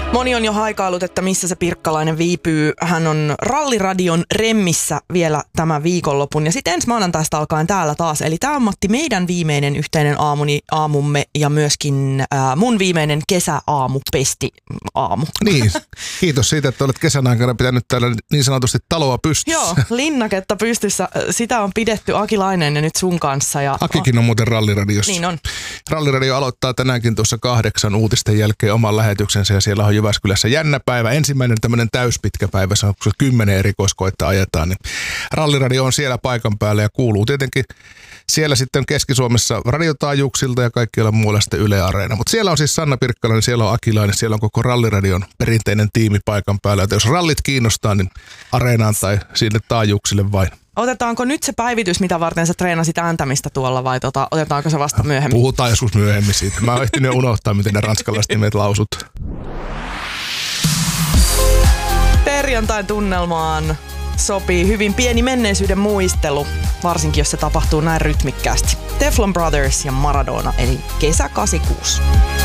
Moni on jo haikailut, että missä se Pirkkalainen viipyy. Hän on Ralliradion remmissä vielä tämän viikonlopun. Ja sitten ensi maanantaista alkaen täällä taas. Eli tämä on, Matti, meidän viimeinen yhteinen aamumme ja myöskin mun viimeinen kesäaamupesti aamu. Niin, kiitos siitä, että olet kesän aikana pitänyt täällä niin sanotusti taloa pystyssä. Joo, linnaketta pystyssä. Sitä on pidetty Akilainen ja nyt sun kanssa. Ja Akikin on muuten Ralliradiossa. Niin on. Ralliradio aloittaa tänäänkin tuossa 8 uutisten jälkeen oman lähetyksensä ja siellä on Jyväskylässä jännä päivä. Ensimmäinen tämmöinen täyspitkä päivä, se on 10 erikoiskoetta ajetaan. Niin Ralliradio on siellä paikan päällä ja kuuluu tietenkin siellä sitten Keski-Suomessa radiotaajuuksilta ja kaikkialla muualla sitten Yle Areena. Mutta siellä on siis Sanna Pirkkalainen, siellä on Akilainen, siellä on koko Ralliradion perinteinen tiimi paikan päällä. Että jos rallit kiinnostaa, niin Areenaan tai sinne taajuuksille vain. Otetaanko nyt se päivitys, mitä varten sä treenasit ääntämistä tuolla vai otetaanko se vasta myöhemmin? Puhutaan joskus myöhemmin siitä. Mä oon ehtinyt unohtaa, miten ne ranskalaiset nimet lausut. Perjantain tunnelmaan sopii hyvin pieni menneisyyden muistelu, varsinkin jos se tapahtuu näin rytmikkäästi. Teflon Brothers ja Maradona, eli kesä 86.